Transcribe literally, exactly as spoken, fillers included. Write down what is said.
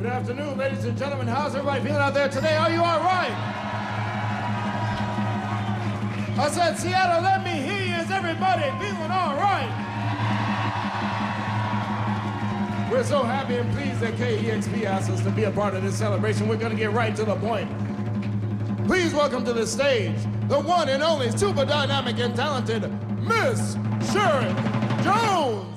Good afternoon, ladies and gentlemen. How's everybody feeling out there today? Are you all right? I said, Seattle, let me hear you. Is everybody feeling all right? We're so happy and pleased that K E X P asked us to be a part of this celebration. We're going to get right to the point. Please welcome to the stage the one and only super dynamic and talented Miss Sharon Jones.